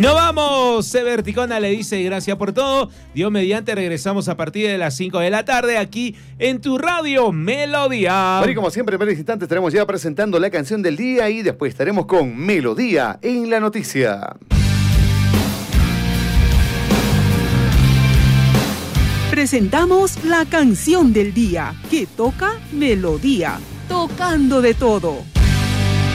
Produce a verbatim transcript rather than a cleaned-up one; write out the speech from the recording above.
Nos vamos, Severticona le dice gracias por todo. Dios mediante, regresamos a partir de las cinco de la tarde aquí en tu radio Melodía. Bueno, y como siempre, en varios instantes estaremos ya presentando la canción del día y después estaremos con Melodía en la noticia. Presentamos la canción del día que toca Melodía, tocando de todo.